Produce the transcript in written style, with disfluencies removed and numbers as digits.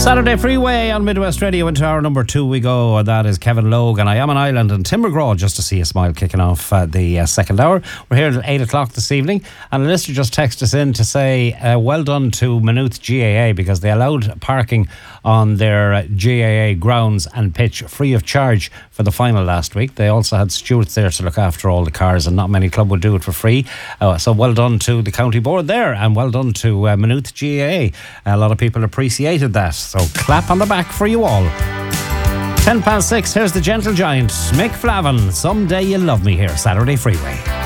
Saturday Freeway on Midwest Radio. Into hour number 2 we go. That is Kevin Logan, I Am an Island, and Tim McGraw, just to see a smile, kicking off the second hour. We're here at 8 o'clock this evening, and a listener just texted us in to say well done to Maynooth GAA, because they allowed parking on their GAA grounds and pitch free of charge for the final last week. They also had stewards there to look after all the cars, and not many club would do it for free. So well done to the county board there, and well done to Maynooth GAA. A lot of people appreciated that, so clap on the back for you all. 6:10, here's the gentle giant, Mick Flavin. Someday You'll Love Me, here, Saturday Freeway.